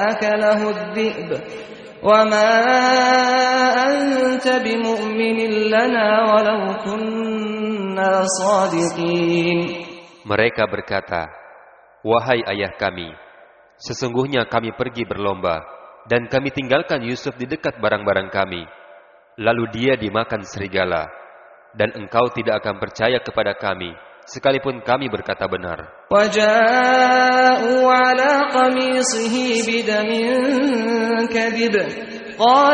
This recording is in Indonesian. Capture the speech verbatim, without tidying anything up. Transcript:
أكله الذئب وما أنت بمؤمن لنا ولو كنا صادقين. Mereka berkata, wahai ayah kami, sesungguhnya kami pergi berlomba dan kami tinggalkan Yusuf di dekat barang-barang kami. Lalu dia dimakan serigala, dan engkau tidak akan percaya kepada kami sekalipun kami berkata benar. وَجَاءُوا عَلَى قَمِيصِهِ بِدَمٍ كَذِبٍ